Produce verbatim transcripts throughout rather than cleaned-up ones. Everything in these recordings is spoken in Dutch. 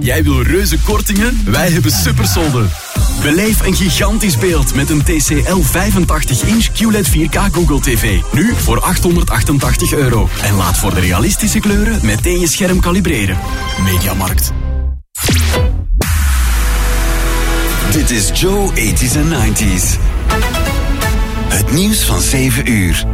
Jij wil reuze kortingen? Wij hebben supersolden. Beleef een gigantisch beeld met een T C L vijfentachtig inch Q L E D vier K Google T V. Nu voor achthonderdachtentachtig euro. En laat voor de realistische kleuren meteen je scherm kalibreren. Mediamarkt. Dit is Joe eighties and nineties. Het nieuws van zeven uur.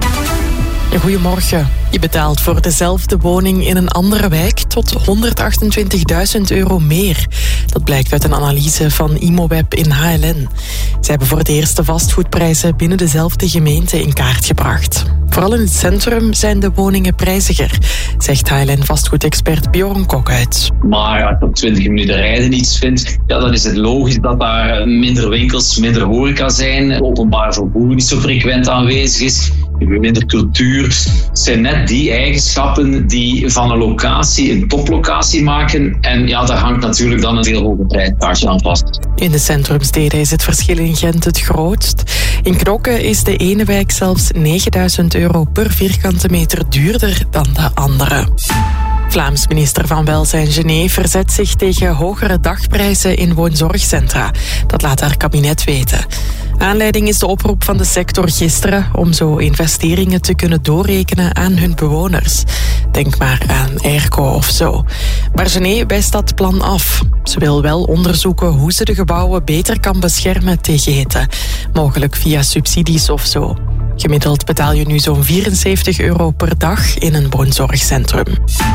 Goedemorgen. Je betaalt voor dezelfde woning in een andere wijk tot honderdachtentwintigduizend euro meer. Dat blijkt uit een analyse van Imoweb in H L N. Ze hebben voor het eerst de vastgoedprijzen binnen dezelfde gemeente in kaart gebracht. Vooral in het centrum zijn de woningen prijziger, zegt H L N-vastgoedexpert Bjorn Kok uit. Maar als je op twintig minuten rijden iets vindt, ja, dan is het logisch dat daar minder winkels, minder horeca zijn, openbaar vervoer niet zo frequent aanwezig is, minder cultuur. Het zijn net die eigenschappen die van een locatie een toplocatie maken. En ja, daar hangt natuurlijk dan een veel hoger prijskaartje aan vast. In de centrumsteden is het verschil in Gent het grootst. In Knokke is de ene wijk zelfs negenduizend euro per vierkante meter duurder dan de andere. Vlaams minister van Welzijn Gené verzet zich tegen hogere dagprijzen in woonzorgcentra. Dat laat haar kabinet weten. Aanleiding is de oproep van de sector gisteren om zo investeringen te kunnen doorrekenen aan hun bewoners. Denk maar aan Airco of zo. Maar Gené wijst dat plan af. Ze wil wel onderzoeken hoe ze de gebouwen beter kan beschermen tegen hitte. Mogelijk via subsidies of zo. Gemiddeld betaal je nu zo'n vierenzeventig euro per dag in een woonzorgcentrum.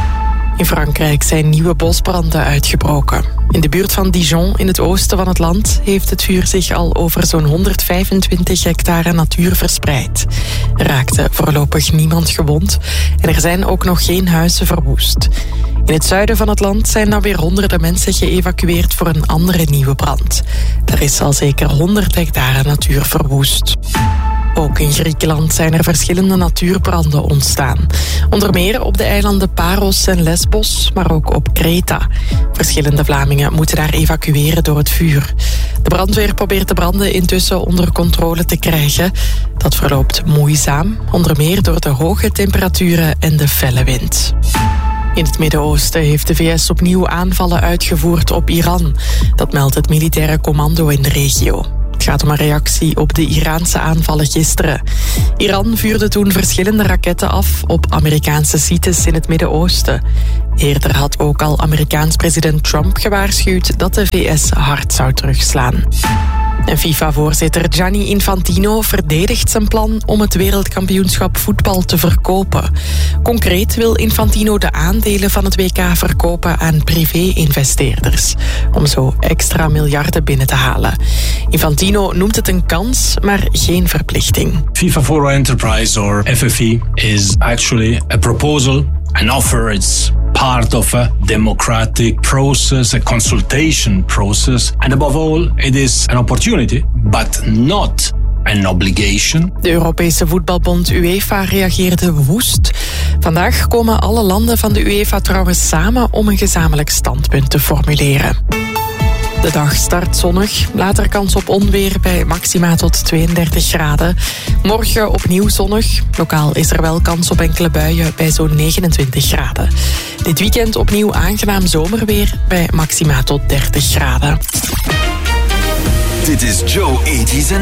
In Frankrijk zijn nieuwe bosbranden uitgebroken. In de buurt van Dijon, in het oosten van het land, heeft het vuur zich al over zo'n honderdvijfentwintig hectare natuur verspreid. Er raakte voorlopig niemand gewond en er zijn ook nog geen huizen verwoest. In het zuiden van het land zijn dan weer honderden mensen geëvacueerd voor een andere nieuwe brand. Daar is al zeker honderd hectare natuur verwoest. Ook in Griekenland zijn er verschillende natuurbranden ontstaan. Onder meer op de eilanden Paros en Lesbos, maar ook op Kreta. Verschillende Vlamingen moeten daar evacueren door het vuur. De brandweer probeert de branden intussen onder controle te krijgen. Dat verloopt moeizaam, onder meer door de hoge temperaturen en de felle wind. In het Midden-Oosten heeft de V S opnieuw aanvallen uitgevoerd op Iran. Dat meldt het militaire commando in de regio. Het gaat om een reactie op de Iraanse aanvallen gisteren. Iran vuurde toen verschillende raketten af op Amerikaanse sites in het Midden-Oosten. Eerder had ook al Amerikaans president Trump gewaarschuwd dat de V S hard zou terugslaan. En FIFA-voorzitter Gianni Infantino verdedigt zijn plan om het wereldkampioenschap voetbal te verkopen. Concreet wil Infantino de aandelen van het W K verkopen aan privé-investeerders, om zo extra miljarden binnen te halen. Infantino noemt het een kans, maar geen verplichting. FIFA for Enterprise, or F F E, is actually a proposal, an offer. It's part of a democratic process, a consultation process. And above all, it is an opportunity, but not an obligation. De Europese voetbalbond UEFA reageerde woest. Vandaag komen alle landen van de UEFA trouwens samen om een gezamenlijk standpunt te formuleren. De dag start zonnig, later kans op onweer bij maxima tot tweeëndertig graden. Morgen opnieuw zonnig, lokaal is er wel kans op enkele buien bij zo'n negenentwintig graden. Dit weekend opnieuw aangenaam zomerweer bij maxima tot dertig graden. Dit is Joe eighties and